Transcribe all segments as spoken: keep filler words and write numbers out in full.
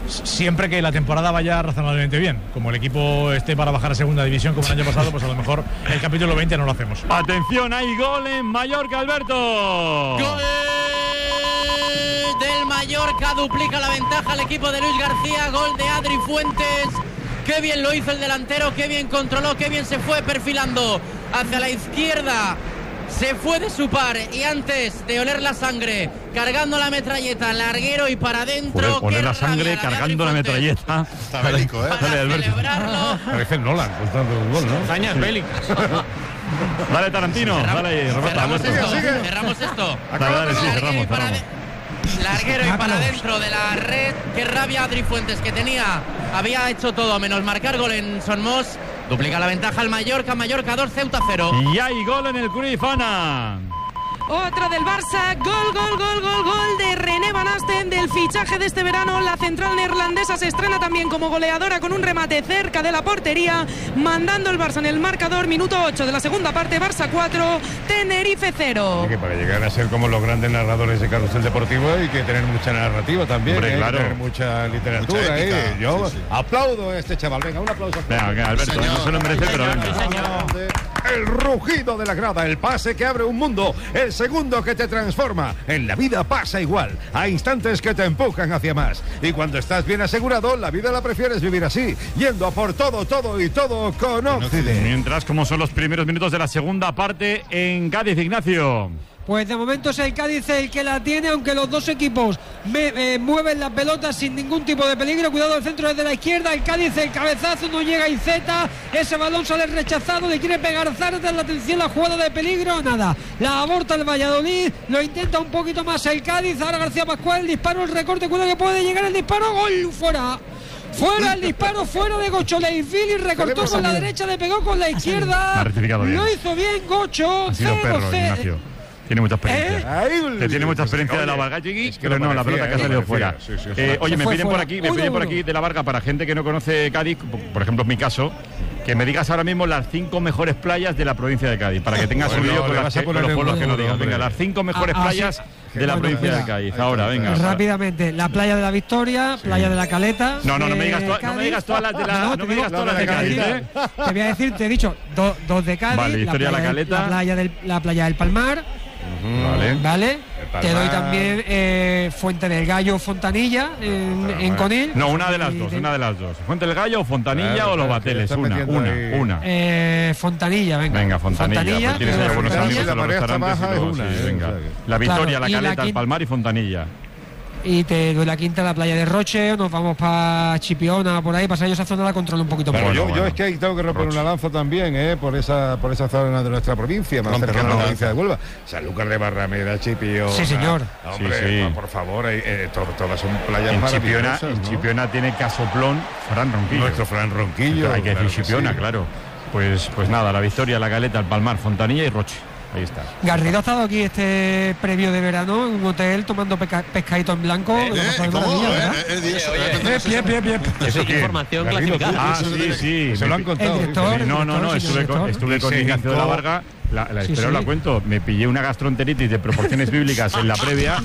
siempre que la temporada vaya razonablemente bien. Como el equipo esté para bajar a segunda división como el año pasado, pues a lo mejor el capítulo veinte no lo hacemos. Atención, hay gol en Mallorca, Alberto. Gol del Mallorca, duplica la ventaja al equipo de Luis García. Gol de Adri Fuentes. Qué bien lo hizo el delantero, qué bien controló, qué bien se fue perfilando hacia la izquierda. Se fue de su par y antes de oler la sangre, cargando la metralleta, larguero y para adentro. Oler la sangre, cargando la metralleta. Está bélico, ¿eh? Para celebrarlo. Parece Nolan contando un gol, ¿no? Hazañas bélicas. Dale, Tarantino, Cerramos, dale ahí, Roberto, cerramos Alberto. esto, Sigue. cerramos esto. Dale, dale, sí, Larguero cerramos, y para cerramos. de- Larguero y para adentro de la red. Qué rabia Adri Fuentes, que tenía, había hecho todo menos marcar gol en Son Mos. Duplica la ventaja al Mallorca, Mallorca dos, Ceuta cero. Y hay gol en el Cruyff, Ana. Otra del Barça, gol, gol, gol, gol, gol de René Van Asten, del fichaje de este verano. La central neerlandesa se estrena también como goleadora con un remate cerca de la portería, mandando el Barça en el marcador. Minuto ocho de la segunda parte, Barça cuatro, Tenerife cero. Y que para llegar a ser como los grandes narradores de Carrusel Deportivo hay que tener mucha narrativa también. Hombre, ¿eh? claro. Hay que tener mucha literatura. Mucha ética. ¿eh? Yo Sí, sí. aplaudo a este chaval. Venga, un aplauso. Venga, venga, Alberto, Señor. no se lo merece, pero venga. El rugido de la grada, el pase que abre un mundo, el segundo que te transforma. En la vida pasa igual. Hay instantes que te empujan hacia más. Y cuando estás bien asegurado, la vida la prefieres vivir así, yendo a por todo, todo y todo con Occident. Mientras, como son los primeros minutos de la segunda parte en Cádiz, Ignacio. Pues de momento es el Cádiz el que la tiene, aunque los dos equipos me, eh, mueven la pelota sin ningún tipo de peligro. Cuidado, el centro desde la izquierda, el Cádiz, el cabezazo, no llega Iceta, ese balón sale rechazado, le quiere pegar Zardes, la atención, la jugada de peligro, nada, la aborta el Valladolid, lo intenta un poquito más el Cádiz, ahora García Pascual, el disparo, el recorte, cuidado que puede llegar el disparo, gol, fuera. Fuera el disparo, fuera de Gocho Leifili, recortó con la derecha, le pegó con la izquierda. Ha rectificado bien. Lo hizo bien Gocho. Ha sido cero perro, cero. Ignacio. Tiene mucha experiencia. Ahí, Que tiene mucha experiencia de la Varga, es que pero lo no, la parecía, pelota que ha eh, salido lo fuera. parecía, sí, sí, Eh, oye, Se me fue piden por fuera. aquí, me Uno, piden por uno. aquí de la Varga, para gente que no conoce Cádiz, por ejemplo, en mi caso, que me digas ahora mismo las cinco mejores playas de la provincia de Cádiz, para que tengas un Bueno, lío le con, las vas a que- con poner los en pueblos que no juego, digas. hombre. Venga, las cinco mejores Ah, ah, playas sí. de la Bueno, provincia mira, de Cádiz. Ahora, venga. Rápidamente, la playa de la Victoria, playa de la Caleta. No, no, no me de digas, toda- no Cádiz. me digas todas las de la, No, no te me digo- digas todas las de la Cádiz, Caleta. ¿eh? Te voy a decir, te he dicho, do- dos de Cádiz, Vale, Victoria, la, la playa del- Caleta. la playa del, la playa del Palmar, Vale. ¿vale? El Te doy Palmar. también eh, Fuente del Gallo, Fontanilla, en, en Conil. No, una de las Y dos, de- una de las dos. Fuente del Gallo, Fontanilla Claro, o Los claro, Bateles. que ya Una, está una, metiendo ahí. una. Eh, Fontanilla, venga. Venga, Fontanilla, pues tienes te doy que buenos Fontanilla. amigos en La los marea está restaurantes. baja y todo, es una, sí, ¿eh? venga. O sea que- La Victoria, Claro, la y la Caleta, el quinta- Palmar y Fontanilla. Y te doy la quinta, la playa de Roche, nos vamos para Chipiona, por ahí, pasa yo esa zona la controlo un poquito Pero más. yo, Bueno, yo bueno. es que ahí tengo que romper Roche. una lanza también, ¿eh? Por esa, por esa zona de nuestra provincia, más Rompe, cercana a la rompe provincia de Huelva. Sanlúcar de Barrameda, Chipiona. Sí, señor. Hombre, Sí, sí. por favor, eh, eh, to- todas son playas En Chipiona, maravillosas, en ¿no? Chipiona tiene Casoplón, Fran Ronquillo. Nuestro Fran Ronquillo. Hay que claro decir Chipiona, sí. claro. Pues, pues nada, la Victoria, la Caleta, el Palmar, Fontanilla y Roche. Ahí está. Garrido ha estado aquí este previo de verano en un hotel tomando peca- pescadito en blanco. ¿Eh? lo ha pasado de ¿Cómo? maravilla, ¿verdad? Eh, eh, di eso, Oye, eh, oye. cuéntanos Bien, eso. bien, bien, bien. ¿Eso qué? Información Garrido, clasificada. Ah, sí, sí. Se lo han Me- contado. El director, sí. No, no, no, sí, estuve director. con, estuve con Se Ignacio de la hincó. Varga. La, la Sí, espero sí. la cuento. Me pillé una gastroenteritis de proporciones bíblicas en la previa.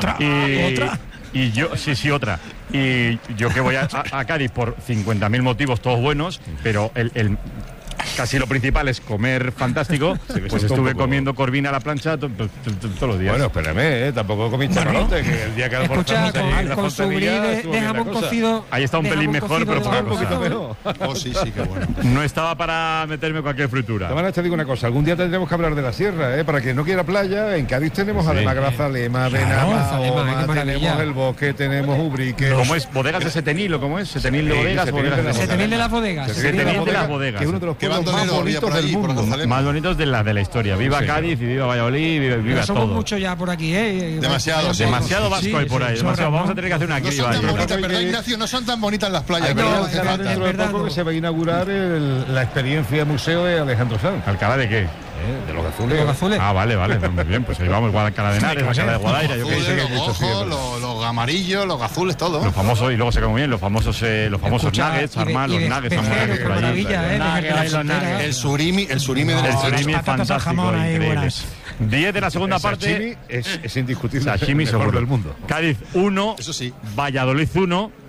y, ¿Otra? Y yo, sí, sí, otra. Y yo que voy a, a- a Cádiz por cincuenta mil motivos, todos buenos, pero el, el- casi lo principal es comer fantástico. Pues costó un estuve poco. comiendo corvina a la plancha to- to- to- to- todos los días. Bueno, espérame, ¿eh? Tampoco comí charlote, que el día que Escucha, almorzamos ahí en la con, con su brie fontanilla de, estuvo de bien la jamón cosa. cocido. Ahí está un de pelín jamón mejor, cocido pero de poca Un poquito cosa. mejor. Oh, sí, sí, qué bueno. No estaba para meterme cualquier fritura. Tamara, te digo una cosa, algún día tendremos que hablar de la sierra, ¿eh? Para quien no quiera playa, en Cádiz tenemos Sí. además Grazalema, Claro, Benamahoma, Grazalema, qué maravilla. tenemos el Bosque, tenemos Ubrique. ¿Cómo es? ¿Bodegas de Setenil o cómo es? ¿Setenil de Sí, bodegas? Setenil bodegas de las Setenil de las bodegas. Setenil de las bodegas. Que es uno de los Qué pueblos más bandolero había bonitos por del allí, por mundo. Grazalema. Más bonitos de la de la historia. Viva Sí, Cádiz y viva Valladolid, viva, viva Pero somos todo. muchos ya por aquí, ¿eh? Demasiado, sí. Demasiado vasco Sí, hay por sí, ahí. chorra, demasiado. Vamos ¿no? a tener que hacer una No son criba. tan yo creo. bonitas, ¿verdad, Ignacio? No son tan bonitas las playas. Hay que ¿verdad? no, Hace hablar falta. dentro de verdad, poco no. que se va a inaugurar el- la experiencia museo de Alejandro Sanz, ¿Alcalá de qué? ¿eh? de los azules. Los azules. Ah, vale, vale. Muy bien, pues ahí vamos. Guadalcanal de Henares, Alcalá de Guadaira, yo qué Azules, sé. los mucho ojos, fiebre. los, los amarillos, los azules, todo. Los famosos, y luego se queda muy bien, los famosos, eh, los famosos Escucha, nuggets, y de- armar y los de nuggets, pecero, armar qué por allí. maravilla, ¿eh? Nuggets, Desde ahí los la nuggets. frontera. El surimi, el surimi de El los surimi es patatas al fantástico, jamón ahí, increíble. buenas. diez de la segunda El parte. sashimi es, es indiscutible Sashimi el mejor seguro. del mundo. Cádiz uno, Eso sí. Valladolid uno.